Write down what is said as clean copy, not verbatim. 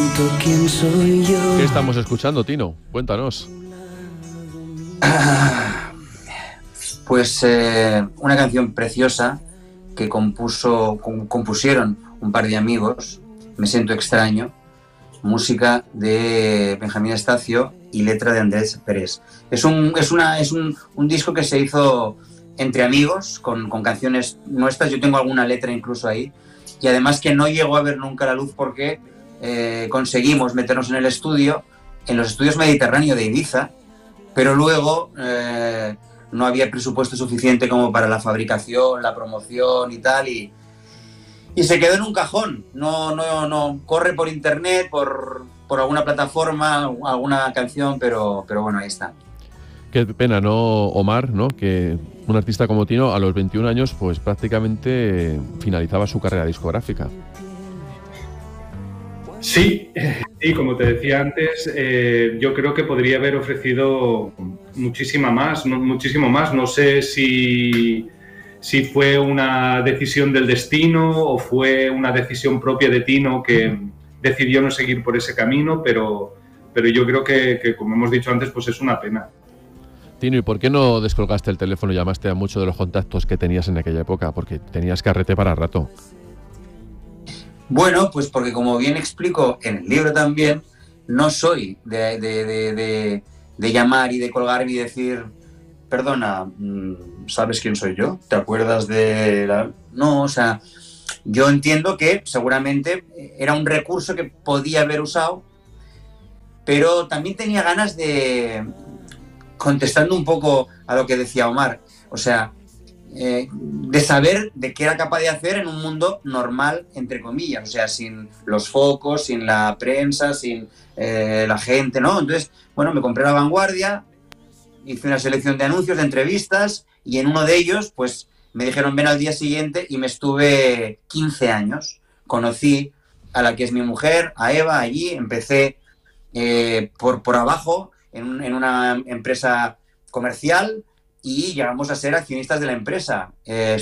quién soy yo. ¿Qué estamos escuchando, Tino? Cuéntanos. Pues una canción preciosa que compusieron un par de amigos, Me siento extraño, música de Benjamín Estacio y letra de Andrés Pérez. Es un disco que se hizo entre amigos, con canciones nuestras. Yo tengo alguna letra incluso ahí, y además que no llegó a ver nunca la luz porque conseguimos meternos en el estudio, en los estudios Mediterráneo de Ibiza, pero luego no había presupuesto suficiente como para la fabricación, la promoción y tal, y se quedó en un cajón. No corre por internet, por alguna plataforma, alguna canción, pero bueno, ahí está. Qué pena, ¿no, Omar? ¿No? Que un artista como Tino a los 21 años pues prácticamente finalizaba su carrera discográfica. Sí, como te decía antes, yo creo que podría haber ofrecido muchísimo más. No sé si fue una decisión del destino o fue una decisión propia de Tino que decidió no seguir por ese camino, pero yo creo que, como hemos dicho antes, pues es una pena. Tino, ¿y por qué no descolgaste el teléfono y llamaste a muchos de los contactos que tenías en aquella época? Porque tenías carrete para rato. Bueno, pues porque, como bien explico en el libro también, no soy de llamar y de colgar y decir, perdona, ¿sabes quién soy yo? ¿Te acuerdas de la...? No, o sea, yo entiendo que seguramente era un recurso que podía haber usado, pero también tenía ganas de, contestando un poco a lo que decía Omar, o sea, de saber de qué era capaz de hacer en un mundo normal, entre comillas, o sea, sin los focos, sin la prensa, sin la gente, ¿no? Entonces, bueno, me compré La Vanguardia, hice una selección de anuncios, de entrevistas, y en uno de ellos, pues, me dijeron ven al día siguiente, y me estuve 15 años. Conocí a la que es mi mujer, a Eva, allí, empecé por abajo, en una empresa comercial, y llegamos a ser accionistas de la empresa.